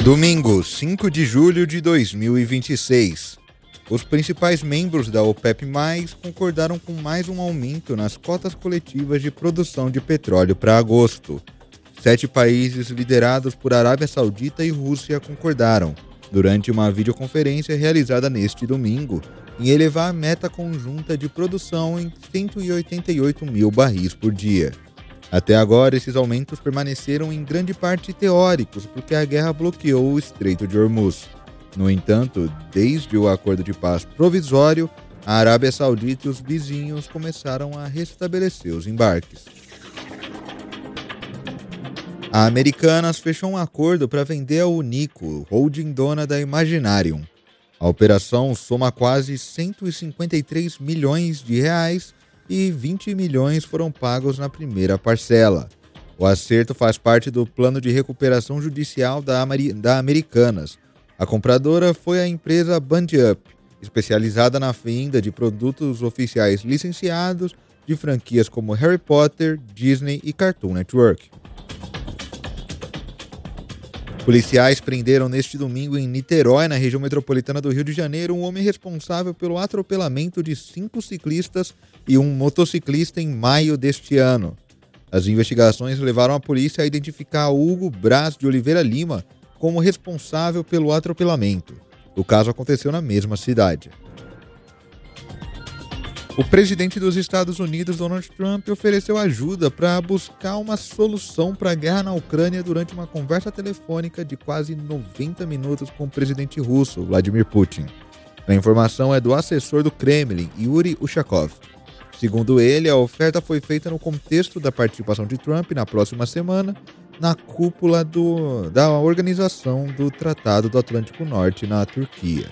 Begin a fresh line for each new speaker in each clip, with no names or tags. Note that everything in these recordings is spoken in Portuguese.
Domingo, 5 de julho de 2026. Os principais membros da OPEP+, concordaram com mais um aumento nas cotas coletivas de produção de petróleo para agosto. 7 países liderados por Arábia Saudita e Rússia concordaram, durante uma videoconferência realizada neste domingo, em elevar a meta conjunta de produção em 188 mil barris por dia. Até agora, esses aumentos permaneceram em grande parte teóricos, porque a guerra bloqueou o Estreito de Hormuz. No entanto, desde o acordo de paz provisório, a Arábia Saudita e os vizinhos começaram a restabelecer os embarques. A Americanas fechou um acordo para vender a Unico, holding dona da Imaginarium. A operação soma quase 153 milhões de reais e 20 milhões foram pagos na primeira parcela. O acerto faz parte do plano de recuperação judicial da Americanas. A compradora foi a empresa Band Up, especializada na venda de produtos oficiais licenciados de franquias como Harry Potter, Disney e Cartoon Network. Policiais prenderam neste domingo em Niterói, na região metropolitana do Rio de Janeiro, um homem responsável pelo atropelamento de 5 ciclistas e um motociclista em maio deste ano. As investigações levaram a polícia a identificar Hugo Braz de Oliveira Lima como responsável pelo atropelamento. O caso aconteceu na mesma cidade. O presidente dos Estados Unidos, Donald Trump, ofereceu ajuda para buscar uma solução para a guerra na Ucrânia durante uma conversa telefônica de quase 90 minutos com o presidente russo, Vladimir Putin. A informação é do assessor do Kremlin, Yuri Ushakov. Segundo ele, a oferta foi feita no contexto da participação de Trump na próxima semana na cúpula da Organização do Tratado do Atlântico Norte na Turquia.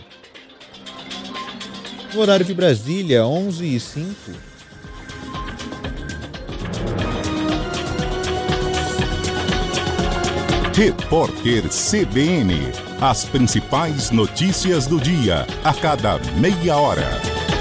No horário de Brasília, 11h05.
Repórter CBN. As principais notícias do dia, a cada meia hora.